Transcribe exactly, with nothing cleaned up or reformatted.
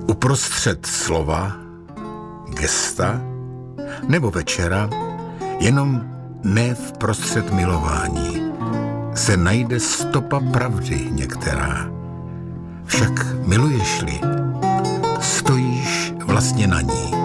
Uprostřed slova, gesta nebo večera, jenom ne v prostřed milování, se najde stopa pravdy některá. Však miluješ-li, stojíš vlastně na ní.